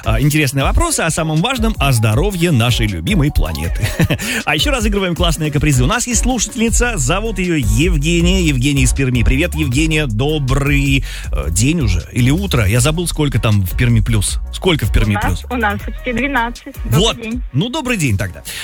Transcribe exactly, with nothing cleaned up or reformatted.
а, интересные вопросы о самом важном, о здоровье нашей любимой планеты. А еще разыгрываем классные капризы. У нас есть слушательница, зовут ее Евгения. Евгения из Перми. Привет, Евгения, добрый э, день уже. Или утро. Я забыл, сколько там в Перми плюс. Сколько в Перми у нас, плюс? У нас почти двенадцать. Добрый Вот. день. Ну, добрый день тогда.